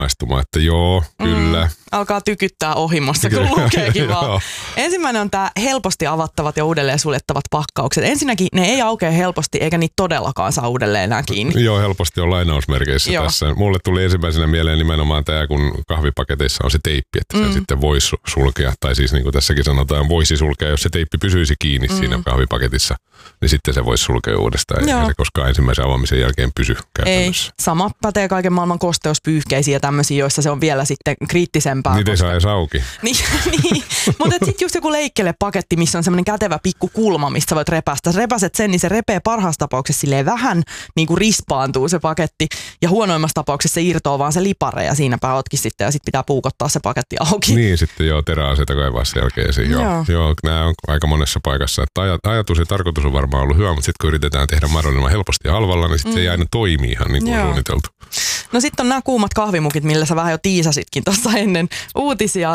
maistumaan, että joo, kyllä. Alkaa tykyttää ohimossa, kun lukeekin vaan. Ensimmäinen on tämä helposti avattavat ja uudelleen suljettavat pakkaukset. Ensinnäkin ne ei aukea helposti, eikä niitä todellakaan saa uudelleen enää kiinni. Joo, helposti on lainausmerkeissä tässä. Mulle tuli ensimmäisenä mieleen nimenomaan tämä, kun kahvipaketeissa on se teippi, että sen sitten voisi sulkea. Tai siis niin kuin tässäkin sanotaan, voisi sulkea, jos se teippi pysyisi kiinni siinä kahvipaketissa, niin sitten se voisi sulkea uudestaan. Eikä se koskaan ensimmäisen avaamisen jälkeen pysy käytännössä. Ei, sama pätee kaiken maailman kosteuspyyhkeisiä ja tämmöisiä, joissa se on vielä sitten kriittisempää. Niitä ei saa edes auki. niin, mutta sitten just joku leikkelepaketti, missä on semmoinen kätevä pikku kulma, mistä voit repästä. Repäset sen, niin se repee parhaassa tapauksessa silleen vähän niin kuin rispaantuu se paketti. Ja huonoimmassa tapauksessa se irtoaa vaan se lipare ja siinäpä ootkin sitten ja sitten pitää puukottaa se paketti auki. Niin, sitten teräaseita kaivaa sen jälkeen. Joo, nämä on aika monessa paikassa. Että ajatus ja tarkoitus on varmaan ollut hyvä, mutta sitten kun yritetään tehdä mahdollisimman helposti ja halvalla, niin sitten se ei aina toimi ihan niin kuin on suunniteltu. No sitten on nämä kuumat kahvimukit, millä sä vähän jo tiisasitkin tuossa ennen uutisia,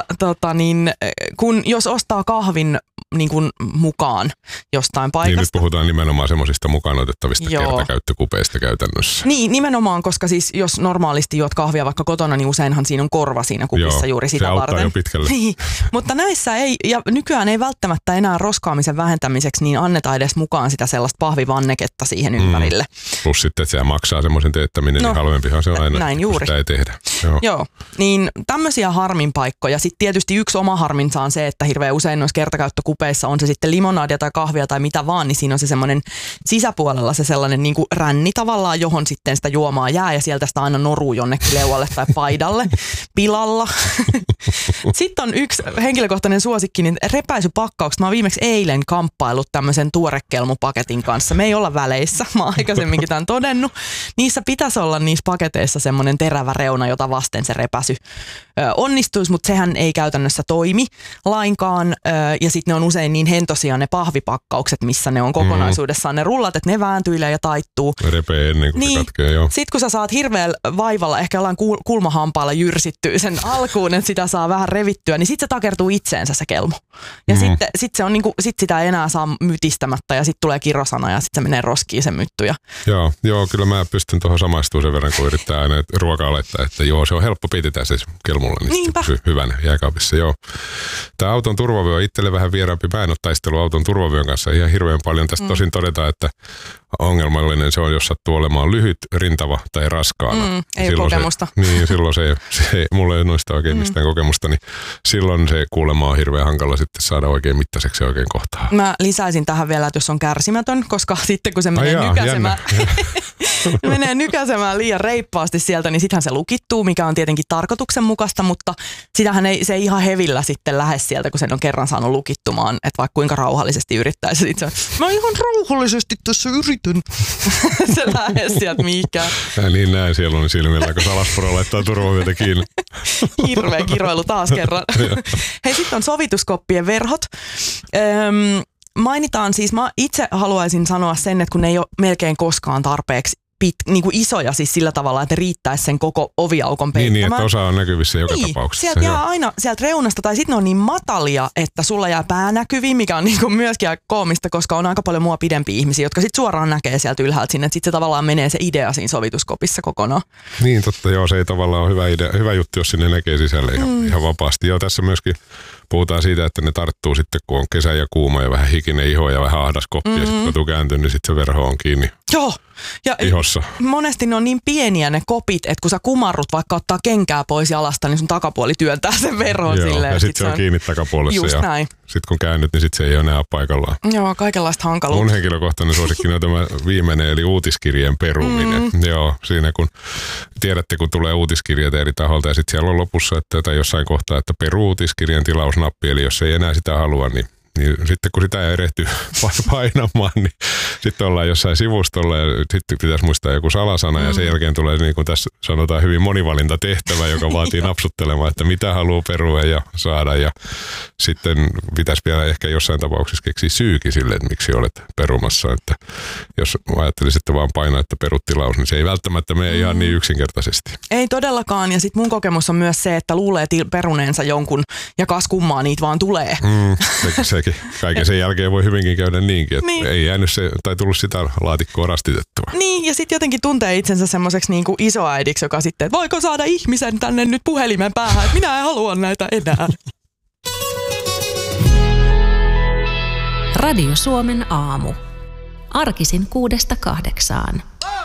jos ostaa kahvin niin kuin mukaan jostain paikasta. Niin nyt puhutaan nimenomaan semmoisista mukaan otettavista kertakäyttökupeista käytännössä. Niin, nimenomaan, koska siis jos normaalisti juot kahvia vaikka kotona, niin useinhan siinä on korva siinä kupissa juuri sitä varten. Se auttaa jo pitkälle. Niin, mutta näissä ei, ja nykyään ei välttämättä enää roskaamisen vähentämiseksi, niin anneta edes mukaan sitä sellaista pahvivanneketta siihen ympärille. Plus sitten, että se maksaa semmoisen teettäminen, niin halvempihan se on aina, näin juuri. Sitä ei tehdä. Joo, niin tämmöisiä harminpaikkoja. Sitten tietysti yksi oma harminsa on se, että hirveän usein noissa kertakäyttökupeissa on se sitten limonadia tai kahvia tai mitä vaan, niin siinä on se semmoinen sisäpuolella se sellainen niin kuin ränni tavallaan, johon sitten sitä juomaa jää ja sieltä sitä aina noruu jonnekin leualle tai paidalle pilalla. Sitten on yksi henkilökohtainen suosikki, niin repäisypakkaukset. Mä oon viimeksi eilen kamppailut tämmöisen tuorekelmupaketin kanssa. Me ei olla väleissä, mä oon aikaisemminkin tämän todennut. Niissä pitäisi olla niissä paketeissa semmoinen terävä reuna, jota vasten se repäsy onnistuisi, mutta sehän ei käytännössä toimi lainkaan. Ja sitten ne on usein niin hentosia ne pahvipakkaukset, missä ne on kokonaisuudessaan ne rullat, että ne vääntyilee ja taittuu. Repee ennen kuin se katkee, joo. Sitten kun sä saat hirveällä vaivalla, ehkä jollain kulmahampaalla jyrsittyä sen alkuun, että sitä saa vähän revittyä, niin sitten se takertuu itseensä se kelmu. Ja sitten se on niinku, sit sitä ei enää saa mytistämättä ja sitten tulee kirosana ja sitten se menee roskiin se mytty. Joo, kyllä mä pystyn tuohon samaistumaan sen verran, kun yrittää aina ruokaa laittaa, että joo, se on helppo pitää se kelmulla, niin sitten pysyy hyvänä jääkaapissa, joo. Tämä auton turvavyö on itselle vähän vieraampi. Mä en ole taistellut auton turvavyön kanssa ihan hirveän paljon. Tästä tosin todetaan, että ongelmallinen se on, jos sattuu olemaan lyhyt, rintava tai raskaana. Ei silloin kokemusta. Silloin se mulla ei noista oikein mistään kokemusta, niin silloin se kuulemma on hirveän hankala sitten saada oikein mittaiseksi ja oikein kohtaa. Mä lisäisin tähän vielä, että jos on kärsimätön, koska sitten kun se menee nykäsemään liian reippaasti sieltä, niin sittenhän se lukittuu, mikä on tietenkin tarkoituksenmukaista, mutta sitähän se ei ihan hevillä sitten lähde sieltä, kun sen on kerran saanut lukittumaan, että vaikka kuinka rauhallisesti yrittäisi. Mä ihan rauhallisesti tässä yritän. Se lähde sieltä mihinkään. Niin näin siellä on silmillä, kun salaspuro laittaa turvavyötä kiinni. Hirveä kiroilu taas kerran. Hei, sitten on sovituskoppien verhot. Mainitaan siis, mä itse haluaisin sanoa sen, että kun ne ei ole melkein koskaan tarpeeksi niin kuin isoja siis sillä tavalla, että riittäisi sen koko oviaukon peittämään. Niin, että osa on näkyvissä joka tapauksessa. Sieltä jää aina sieltä reunasta, tai sitten ne on niin matalia, että sulla jää pää näkyviin, mikä on niin kuin myöskin aika koomista, koska on aika paljon mua pidempiä ihmisiä, jotka sitten suoraan näkee sieltä ylhäältä sinne, että sitten se tavallaan menee se idea siinä sovituskopissa kokonaan. Niin, totta, joo, se ei tavallaan ole hyvä idea, hyvä juttu, jos sinne näkee sisälle ihan vapaasti. Joo, tässä myöskin puhutaan siitä, että ne tarttuu sitten, kun on kesä ja kuuma ja vähän hikinen iho ja vähän ahdas koppi ja sitten kun tuu kääntyy, niin sitten se verho on kiinni. Joo. Ja ihossa. Monesti ne on niin pieniä ne kopit, että kun sä kumarrut vaikka ottaa kenkää pois jalasta, niin sun takapuoli työntää sen verhon silleen. Ja sitten se on kiinni takapuolessa. Just näin. Sitten kun käännyt, niin sitten se ei ole enää paikallaan. Joo, kaikenlaista hankaluutta. Mun henkilökohtainen suosikki on tämä viimeinen, eli uutiskirjeen peruminen. Joo, siinä kun tiedätte, kun tulee uutiskirjeitä eri taholta ja sitten siellä on lopussa, tai jossain kohtaa, että peru uutiskirjan tilausnappi, eli jos ei enää sitä halua, niin sitten kun sitä ei erehty painamaan, niin sitten ollaan jossain sivustolla ja sitten pitäisi muistaa joku salasana ja sen jälkeen tulee niin kuin tässä sanotaan hyvin monivalintatehtävä, joka vaatii napsuttelemaan, että mitä haluaa perua ja saada ja sitten pitäisi vielä ehkä jossain tapauksessa keksiä syykin sille, että miksi olet perumassa, että jos ajattelisitte vaan painaa, että perut tilaus, niin se ei välttämättä mene ihan niin yksinkertaisesti. Ei todellakaan ja sitten mun kokemus on myös se, että luulee peruneensa jonkun ja kas kummaa niitä vaan tulee. Sekin kaiken sen jälkeen voi hyvinkin käydä niinkin, että ei jäänyt se, tai tullut sitä laatikkoa rastitettua. Niin, ja sitten jotenkin tuntee itsensä semmoiseksi niin kuin isoäidiksi, joka sitten, että voiko saada ihmisen tänne nyt puhelimen päähän, että minä en halua näitä enää. Radio Suomen aamu. Arkisin 6–8.